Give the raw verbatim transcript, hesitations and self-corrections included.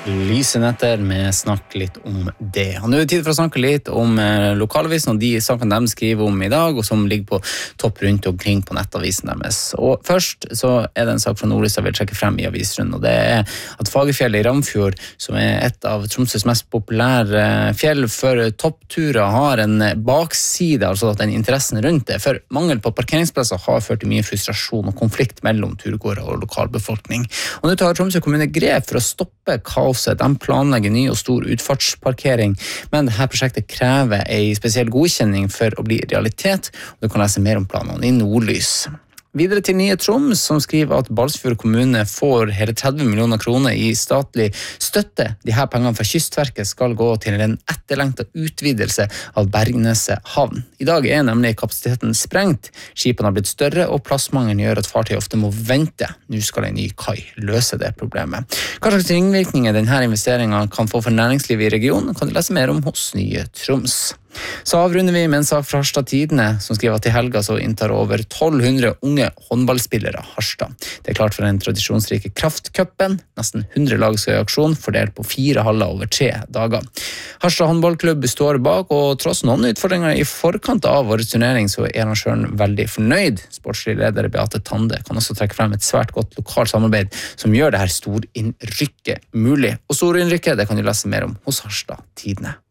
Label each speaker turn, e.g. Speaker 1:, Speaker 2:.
Speaker 1: Lysenetter med snakk litt om det. Og nå er det tid for å snakke litt om eh, lokalavisen og de sakene de skriver om i dag, og som ligger på topp rundt omkring på nettavisen deres. Og først så er det en sak fra Nordlys jeg vil trekke frem i avisrunden, og det er at Fagerfjellet i Ramfjord, som er et av Tromsøs mest populære fjell for toppturer, har en bakside, altså at den interessen rundt det. For mangel på parkeringsplasser har ført til mye frustrasjon og konflikt mellom turgåere og lokalbefolkning. Og nå tar Tromsø kommune grep for å stoppe kaos. De planlegger ny og stor utfartsparkering, men dette prosjektet krever en spesiell godkjenning for å bli realitet, og du kan lese mer om planene i Nordlys. Videre til Nye Troms, som skriver at Balsfjord kommune får hele tretti millioner kroner i statlig støtte. De her pengene fra Kystverket skal gå til en etterlengtet utvidelse av Bergneset havn. I dag er nemlig kapasiteten sprengt, skipene har blitt større, og plassmangelen gjør at fartøy ofte må vente. Nå skal en ny kai løse det problemet. Hva slags ringvirkninger denne investeringen kan få for næringslivet i regionen, kan du lese mer om hos Nye Troms. Så avrunder vi med en sak fra Harstad Tidene, som skriver at i helga så inntar over tolv hundre unge håndballspillere Harstad. Det er klart for den tradisjonsrike Kraftcupen. Nesten hundre lag skal i aksjon, fordelt på fire haller over tre dager. Harstad håndballklubb står bak, og tross noen utfordringer i forkant av vår turnering, så er arrangøren veldig fornøyd. Sportslig leder Beate Tande kan også trekke frem et svært godt lokalt samarbeid som gjør det her storinnrykket mulig. Og storinnrykket, det kan du lese mer om hos Harstad Tidene.